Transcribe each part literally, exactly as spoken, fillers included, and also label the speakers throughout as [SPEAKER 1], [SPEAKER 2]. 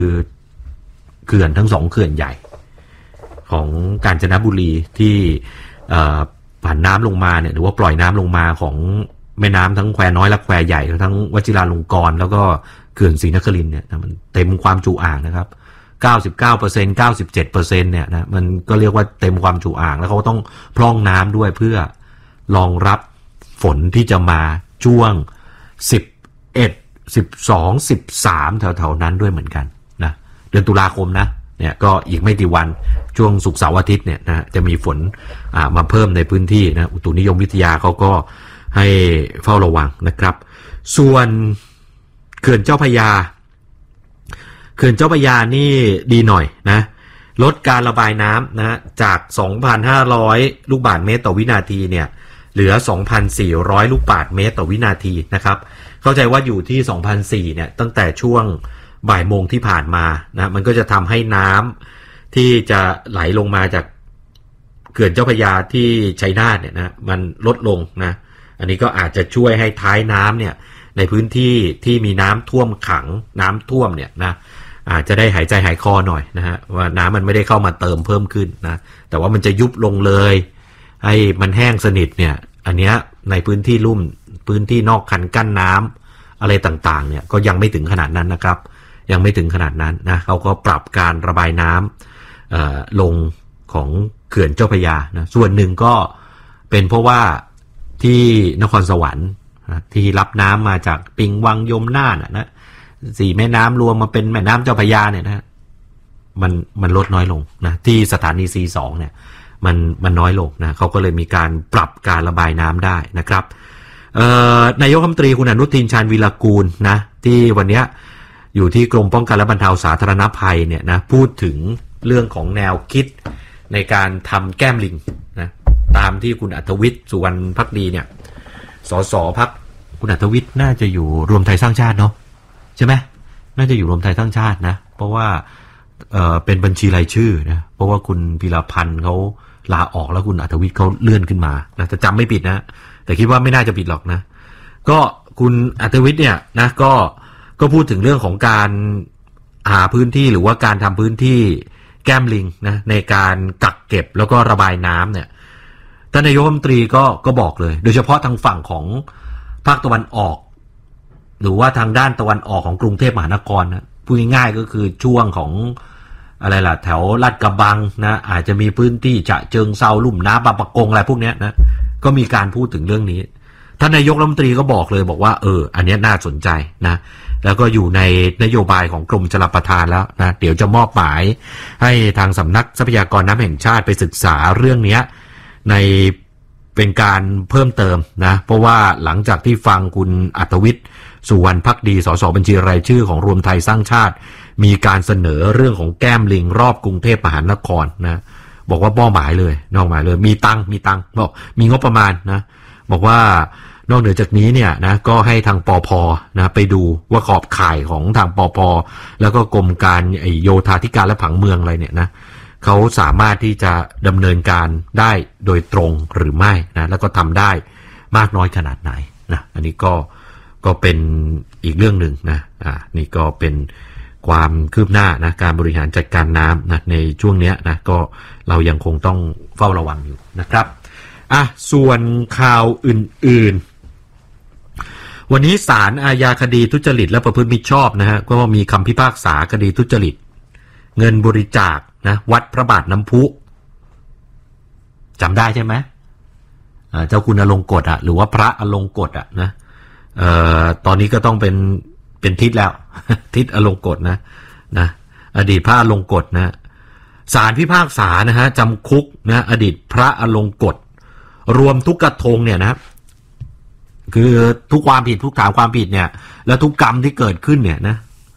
[SPEAKER 1] คือเขื่อนทั้งสองเขื่อนใหญ่ของกาญจนบุรีที่ผ่านน้ำลงมาเนี่ยหรือว่าปล่อยน้ำลงมาของแม่น้ำทั้งแควน้อยและแควใหญ่ทั้งวชิราลงกรณ์แล้วก็เขื่อนศรีนครินทร์เนี่ยมันเต็มความจุอ่างนะครับ เก้าสิบเก้าเปอร์เซ็นต์ เก้าสิบเจ็ดเปอร์เซ็นต์ เนี่ยนะมันก็เรียกว่าเต็มความจุอ่างแล้วเขาต้องพร่องน้ำด้วยเพื่อรองรับฝนที่จะมาช่วงสิบเอ็ด สิบสอง สิบสามแถวๆนั้นด้วยเหมือนกันนะเดือนตุลาคมนะเนี่ยก็อีกไม่กี่วันช่วงศุกร์เสาร์อาทิตย์เนี่ยนะจะมีฝนอ่ามาเพิ่มในพื้นที่นะอุตุนิยมวิทยาเขาก็ให้เฝ้าระวังนะครับส่วนเขื่อนเจ้าพระยาเขื่อนเจ้าพระยานี่ดีหน่อยนะลดการระบายน้ำนะจาก สองพันห้าร้อย ลูกบาศก์เมตรต่อวินาทีเนี่ยเหลือ สองพันสี่ร้อย ลูกบาศก์เมตรต่อวินาทีนะครับเข้าใจว่าอยู่ที่ สองพันสี่ร้อย เนี่ยตั้งแต่ช่วงบ่ายโมงที่ผ่านมานะมันก็จะทำให้น้ำที่จะไหลลงมาจากเขื่อนเจ้าพระยาที่ชัยนาทเนี่ยนะมันลดลงนะอันนี้ก็อาจจะช่วยให้ท้ายน้ำเนี่ยในพื้นที่ที่มีน้ำท่วมขังน้ำท่วมเนี่ยนะอาจจะได้หายใจหายคอหน่อยนะฮะว่าน้ำมันไม่ได้เข้ามาเติมเพิ่มขึ้นนะแต่ว่ามันจะยุบลงเลยให้มันแห้งสนิทเนี่ยอันเนี้ยในพื้นที่ลุ่มพื้นที่นอกคันกั้นน้ำอะไรต่างๆเนี่ยก็ยังไม่ถึงขนาดนั้นนะครับยังไม่ถึงขนาดนั้นนะเขาก็ปรับการระบายน้ำเอ่อลงของเขื่อนเจ้าพระยานะส่วนหนึ่งก็เป็นเพราะว่าที่นครสวรรค์ที่รับน้ำมาจากปิงวังยมน่านนะสี่แม่น้ำรวมมาเป็นแม่น้ำเจ้าพระยาเนี่ยนะมันมันลดน้อยลงนะที่สถานี ซี สอง เนี่ยมันมันน้อยลงนะเขาก็เลยมีการปรับการระบายน้ำได้นะครับนายกรัฐมนตรีคุณอนุทินชาญวีรกูลนะที่วันนี้อยู่ที่กรมป้องกันและบรรเทาสาธารณภัยเนี่ยนะพูดถึงเรื่องของแนวคิดในการทำแก้มลิงนะตามที่คุณอัธวิทย์สุวรรณภักดีเนี่ยสสพรรคคุณอัธวิทย์น่าจะอยู่รวมไทยสร้างชาติเนาะใช่ไหมน่าจะอยู่รวมไทยสร้างชาตินะเพราะว่าเอ่อเป็นบัญชีรายชื่อนะเพราะว่าคุณพีรพันธ์เขาลาออกแล้วคุณอัธวิทย์เขาเลื่อนขึ้นมานะแต่จำไม่ผิดนะแต่คิดว่าไม่น่าจะผิดหรอกนะก็คุณอัธวิทย์เนี่ยนะก็ก็พูดถึงเรื่องของการหาพื้นที่หรือว่าการทำพื้นที่แก้มลิงนะในการกักเก็บแล้วก็ระบายน้ำเนี่ยท่านนายกรัฐมนตรีก็ก็บอกเลยโดยเฉพาะทางฝั่งของภาคตะวันออกหรือว่าทางด้านตะวันออกของกรุงเทพมหานครนะพูดง่ายๆก็คือช่วงของอะไรล่ะแถวลาดกระบังนะอาจจะมีพื้นที่ฉะเชิงเทราลุ่มน้ำบางปะกงอะไรพวกนี้นะก็มีการพูดถึงเรื่องนี้ท่านนายกรัฐมนตรีก็บอกเลยบอกว่าเอออันนี้น่าสนใจนะแล้วก็อยู่ในนโยบายของกรมชลประทานแล้วนะเดี๋ยวจะมอบหมายให้ทางสำนักทรัพยากรน้ำแห่งชาติไปศึกษาเรื่องนี้ในเป็นการเพิ่มเติมนะเพราะว่าหลังจากที่ฟังคุณอัธวิทย์สุวรรณภักดีสสบัญชีรายชื่อของรวมไทยสร้างชาติมีการเสนอเรื่องของแก้มลิงรอบกรุงเทพมหานครนะบอกว่าเป้าหมายเลยนอกหมายเลยมีตังมีตังบอกมีงบประมาณนะบอกว่านอกเหนือจากนี้เนี่ยนะก็ให้ทางปภนะไปดูว่าขอบข่ายของทางปภแล้วก็กรมการโยธาธิการและผังเมืองอะไรเนี่ยนะเขาสามารถที่จะดำเนินการได้โดยตรงหรือไม่นะแล้วก็ทำได้มากน้อยขนาดไหนนะอันนี้ก็ก็เป็นอีกเรื่องหนึ่งนะอ่านี่ก็เป็นความคืบหน้านะการบริหารจัดการน้ำนะในช่วงนี้นะก็เรายังคงต้องเฝ้าระวังอยู่นะครับอ่ะส่วนข่าวอื่นๆวันนี้ศาลอาญาคดีทุจริตและประพฤติมิชอบนะฮะก็มีคำพิพากษาคดีทุจริตเงินบริจาคนะวัดพระบาทน้ำพุจำได้ใช่ไหมเจ้าคุณอลงกฎอ่ะหรือว่าพระอลงกฎอ่ะนะเอ่อตอนนี้ก็ต้องเป็นเป็นทิศแล้ว ทิศอลงกฎนะนะอดีตพระอลงกฎนะศาลพิพากษานะฮะจำคุกนะอดีตพระอลงกฎรวมทุกกระทงเนี่ยนะคือทุกความผิดทุกฐานความผิดเนี่ยแล้วทุกกรรมที่เกิดขึ้นเนี่ยนะ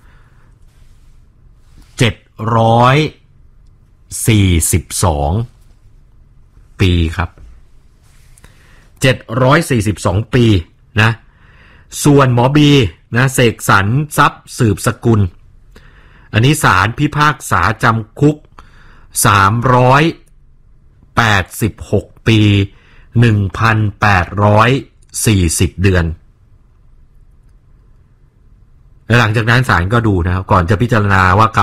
[SPEAKER 1] เจ็ดร้อยสี่สิบสองปีครับเจ็ดร้อยสี่สิบสองปีนะส่วนหมอบีนะเสกสรรทรัพย์สืบสกุลอันนี้ศาลพิพากษาจำคุกสามร้อยแปดสิบหกปี หนึ่งพันแปดร้อยสี่สิบ เดือนและหลังจากนั้นศาลก็ดูนะครับก่อนจะพิจารณาว่า